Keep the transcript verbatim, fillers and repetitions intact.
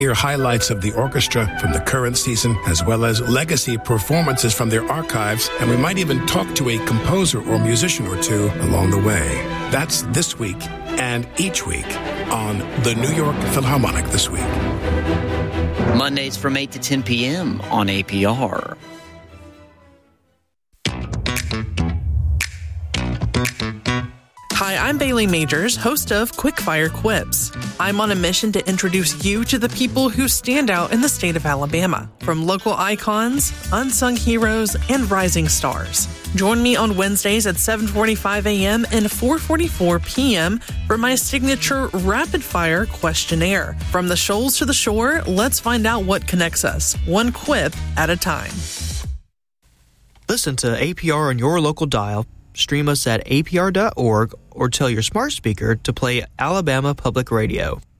Hear highlights of the orchestra from the current season, as well as legacy performances from their archives, and we might even talk to a composer or musician or two along the way. That's this week and each week on the New York Philharmonic This Week. Mondays from eight to ten p.m. on A P R. Hi, I'm Bailey Majors, host of Quickfire Quips. I'm on a mission to introduce you to the people who stand out in the state of Alabama, from local icons, unsung heroes, and rising stars. Join me on Wednesdays at seven forty-five a.m. and four forty-four p.m. for my signature rapid-fire questionnaire. From the shoals to the shore, let's find out what connects us, one quip at a time. Listen to A P R on your local dial, stream us at A P R dot org, or tell your smart speaker to play Alabama Public Radio.